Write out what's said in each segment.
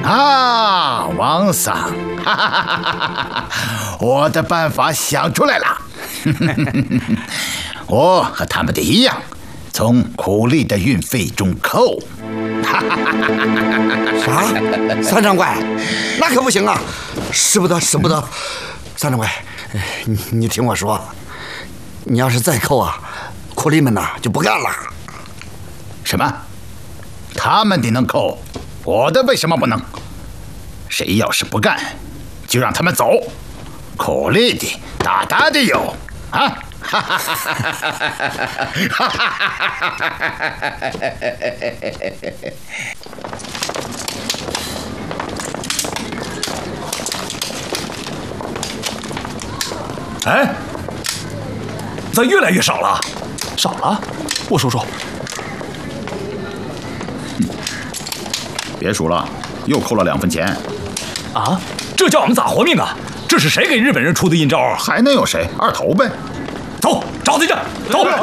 啊，王桑，我的办法想出来了。我和他们的一样，从苦力的运费中扣。 啥？三掌柜，那可不行啊！使不得，使不得！三掌柜，你听我说，你要是再扣啊，苦力们呐就不干了。 什么？他们的能扣，我的为什么不能？谁要是不干，就让他们走。苦力的、大大的有啊！ 哎，咋越来越少了？少了？我数数。 别数了，又扣了2分钱。 啊，这叫我们咋活命啊？这是谁给日本人出的阴招啊？ 还能有谁？二头呗。 走，找对阵，走。 走，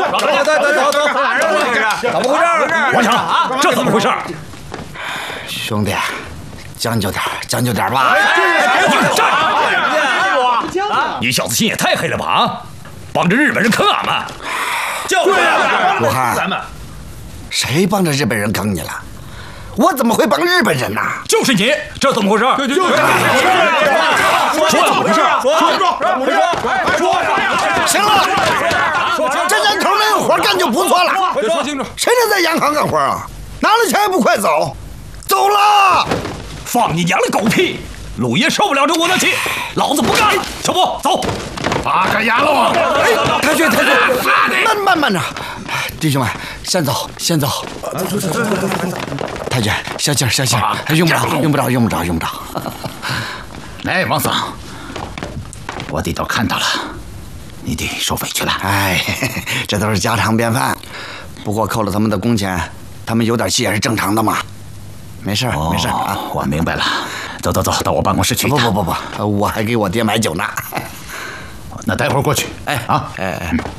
怎么回事？ 王强，这怎么回事？ 兄弟，将就点，将就点吧。 你小子心也太黑了吧啊！帮着日本人坑俺们。 就是武汉，谁帮着日本人坑你了？我怎么会帮日本人呢？ 就是你，这怎么回事？对， 说怎么回事？ 说， 行了，这年头能有活干就不错了。 说清楚， 谁能在洋行干活啊？拿了钱还不快走？走了！ 放你娘的狗屁！鲁爷受不了这窝囊气，老子不干了！小波，走！ 八个牙喽！ 哎，太君，慢着，弟兄们，先走。太君，小劲儿，用不着。 来，王桑，我的都看到了，你得受委屈了。 哎，这都是家常便饭。不过扣了他们的工钱，他们有点气也是正常的嘛。没事啊， 我明白了。走，到我办公室去。 不，我还给我爹买酒呢。 那待会儿过去。 哎。